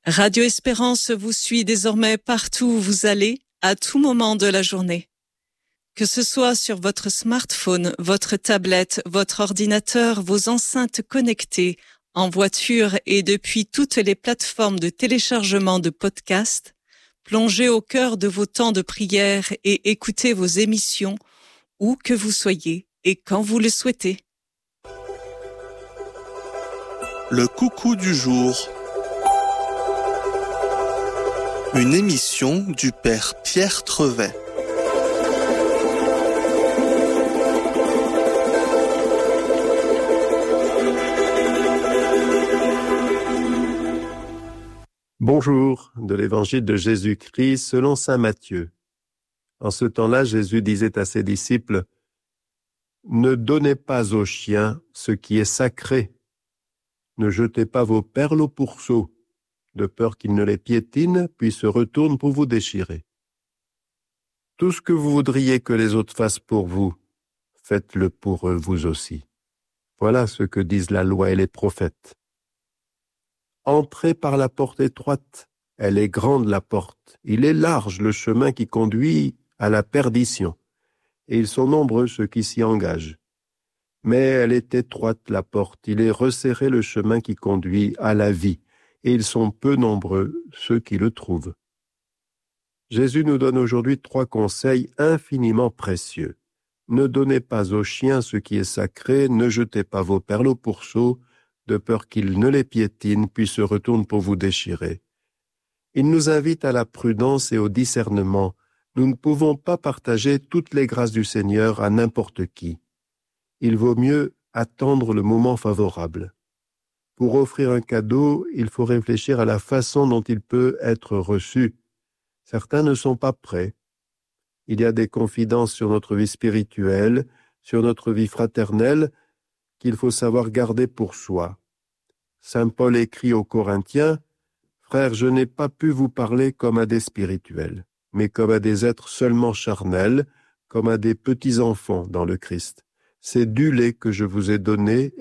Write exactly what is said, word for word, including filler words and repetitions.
Radio Espérance vous suit désormais partout où vous allez, à tout moment de la journée. Que ce soit sur votre smartphone, votre tablette, votre ordinateur, vos enceintes connectées, en voiture et depuis toutes les plateformes de téléchargement de podcasts, plongez au cœur de vos temps de prière et écoutez vos émissions où que vous soyez et quand vous le souhaitez. Le coucou du jour. Une émission du Père Pierre Trevet. Bonjour, de l'Évangile de Jésus-Christ selon saint Matthieu. En ce temps-là, Jésus disait à ses disciples, « Ne donnez pas aux chiens ce qui est sacré. Ne jetez pas vos perles au pourceau, de peur qu'ils ne les piétinent, puis se retournent pour vous déchirer. Tout ce que vous voudriez que les autres fassent pour vous, faites-le pour eux vous aussi. Voilà ce que disent la loi et les prophètes. Entrez par la porte étroite, elle est grande la porte, il est large le chemin qui conduit à la perdition, et ils sont nombreux ceux qui s'y engagent. Mais elle est étroite la porte, il est resserré le chemin qui conduit à la vie, et ils sont peu nombreux ceux qui le trouvent. » Jésus nous donne aujourd'hui trois conseils infiniment précieux. Ne donnez pas aux chiens ce qui est sacré, ne jetez pas vos perles au pourceau, de peur qu'ils ne les piétinent, puis se retournent pour vous déchirer. Il nous invite à la prudence et au discernement. Nous ne pouvons pas partager toutes les grâces du Seigneur à n'importe qui. Il vaut mieux attendre le moment favorable. Pour offrir un cadeau, il faut réfléchir à la façon dont il peut être reçu. Certains ne sont pas prêts. Il y a des confidences sur notre vie spirituelle, sur notre vie fraternelle, qu'il faut savoir garder pour soi. Saint Paul écrit aux Corinthiens, « Frères, je n'ai pas pu vous parler comme à des spirituels, mais comme à des êtres seulement charnels, comme à des petits-enfants dans le Christ. C'est du lait que je vous ai donné